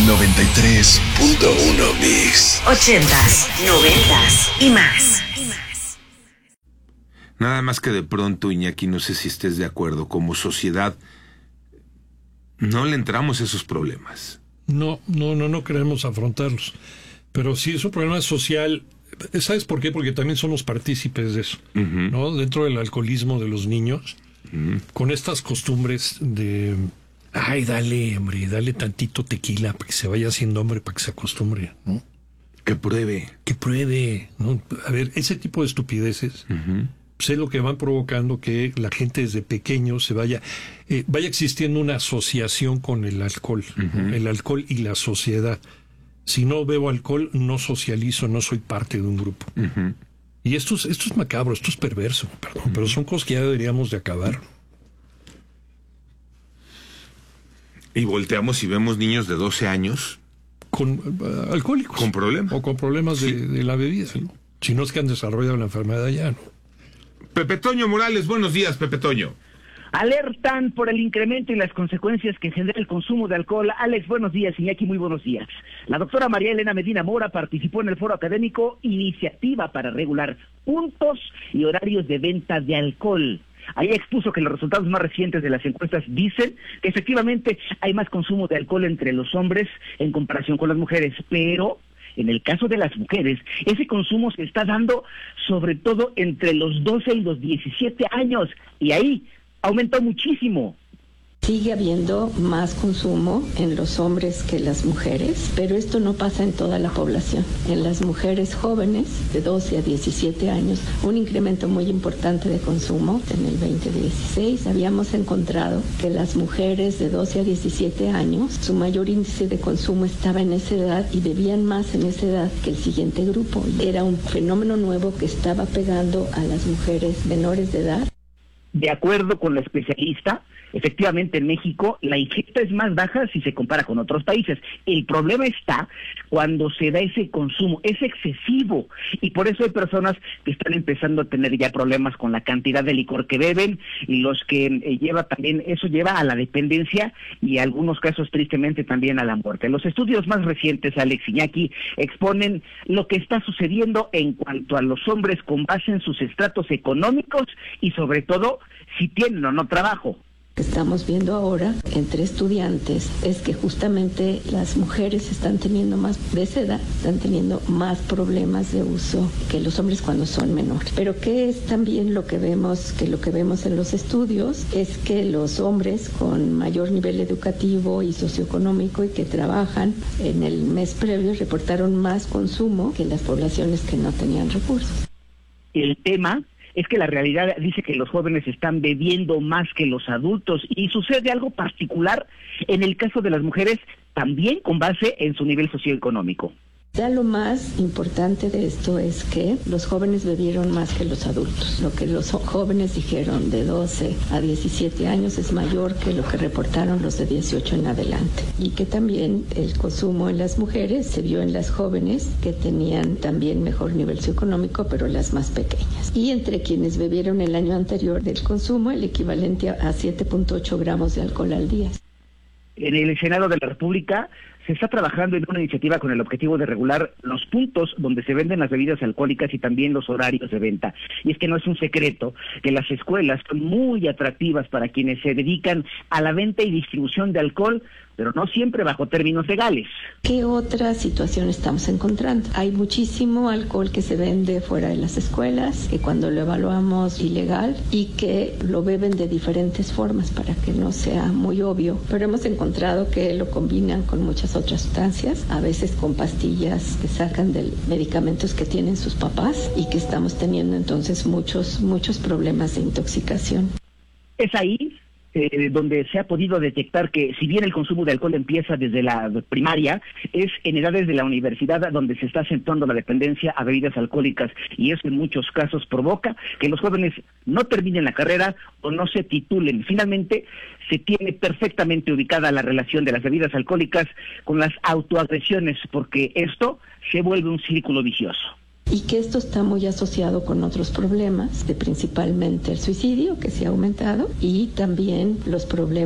93.1 Mix. 80s, 90s y más. Nada más que de pronto, Iñaki, no sé si estés de acuerdo, como sociedad no le entramos a esos problemas. No queremos afrontarlos. Pero sí es un problema social. ¿Sabes por qué? Porque también somos partícipes de eso, ¿no? Dentro del alcoholismo de los niños, con estas costumbres de, ay, dale tantito tequila para que se vaya haciendo hombre, para que se acostumbre, ¿no? Que pruebe, ¿no? A ver, ese tipo de estupideces, pues es lo que van provocando que la gente desde pequeño se vaya existiendo una asociación con el alcohol, el alcohol y la sociedad. Si no bebo alcohol, no socializo, no soy parte de un grupo. Y esto es macabro, esto es perverso, perdón, pero son cosas que ya deberíamos de acabar. Y volteamos y vemos niños de 12 años con alcohólicos. Con problemas. O con problemas de la bebida, ¿no? Si no es que han desarrollado la enfermedad ya, ¿no? Pepe Toño Morales, buenos días, Pepe Toño. Alertan por el incremento y las consecuencias que genera el consumo de alcohol. Alex, buenos días. Iñaki, muy buenos días. La doctora María Elena Medina Mora participó en el foro académico Iniciativa para regular puntos y horarios de venta de alcohol. Ahí expuso que los resultados más recientes de las encuestas dicen que efectivamente hay más consumo de alcohol entre los hombres en comparación con las mujeres, pero en el caso de las mujeres, ese consumo se está dando sobre todo entre los 12 y los 17 años, y ahí aumentó muchísimo. Sigue habiendo más consumo en los hombres que las mujeres, pero esto no pasa en toda la población. En las mujeres jóvenes de 12 a 17 años, un incremento muy importante de consumo. En el 2016 habíamos encontrado que las mujeres de 12 a 17 años, su mayor índice de consumo estaba en esa edad y bebían más en esa edad que el siguiente grupo. Era un fenómeno nuevo que estaba pegando a las mujeres menores de edad. De acuerdo con la especialista, efectivamente en México la ingesta es más baja si se compara con otros países. El problema está cuando se da ese consumo, es excesivo, y por eso hay personas que están empezando a tener ya problemas con la cantidad de licor que beben, y los que eso lleva a la dependencia y en algunos casos tristemente también a la muerte. Los estudios más recientes, Alex, Iñaki, exponen lo que está sucediendo en cuanto a los hombres con base en sus estratos económicos y sobre todo si tienen o no trabajo. Lo que estamos viendo ahora entre estudiantes es que justamente las mujeres están teniendo más, de esa edad, están teniendo más problemas de uso que los hombres cuando son menores. Pero que es también lo que vemos en los estudios es que los hombres con mayor nivel educativo y socioeconómico y que trabajan en el mes previo reportaron más consumo que las poblaciones que no tenían recursos. El tema es que la realidad dice que los jóvenes están bebiendo más que los adultos, y sucede algo particular en el caso de las mujeres, también con base en su nivel socioeconómico. Ya lo más importante de esto es que los jóvenes bebieron más que los adultos. Lo que los jóvenes dijeron de 12 a 17 años es mayor que lo que reportaron los de 18 en adelante. Y que también el consumo en las mujeres se vio en las jóvenes que tenían también mejor nivel socioeconómico, pero las más pequeñas. Y entre quienes bebieron el año anterior del consumo, el equivalente a 7.8 gramos de alcohol al día. En el Senado de la República se está trabajando en una iniciativa con el objetivo de regular los puntos donde se venden las bebidas alcohólicas y también los horarios de venta. Y es que no es un secreto que las escuelas son muy atractivas para quienes se dedican a la venta y distribución de alcohol, pero no siempre bajo términos legales. ¿Qué otra situación estamos encontrando? Hay muchísimo alcohol que se vende fuera de las escuelas, que cuando lo evaluamos ilegal y que lo beben de diferentes formas para que no sea muy obvio, pero hemos encontrado que lo combinan con muchas otras sustancias, a veces con pastillas que sacan de medicamentos que tienen sus papás y que estamos teniendo entonces muchos problemas de intoxicación. Es ahí donde se ha podido detectar que si bien el consumo de alcohol empieza desde la primaria, es en edades de la universidad donde se está acentuando la dependencia a bebidas alcohólicas, y eso en muchos casos provoca que los jóvenes no terminen la carrera o no se titulen. Finalmente, se tiene perfectamente ubicada la relación de las bebidas alcohólicas con las autoagresiones, porque esto se vuelve un círculo vicioso. Y que esto está muy asociado con otros problemas, principalmente el suicidio, que se ha aumentado, y también los problemas